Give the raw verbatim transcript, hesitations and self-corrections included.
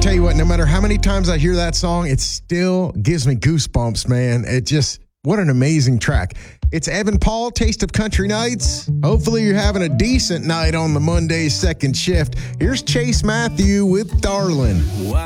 tell you what, no matter how many times I hear that song, it still gives me goosebumps, man. It just, what an amazing track. It's Evan Paul, Taste of Country Nights. Hopefully you're having a decent night on the Monday second shift. Here's Chase Matthew with Darlin'.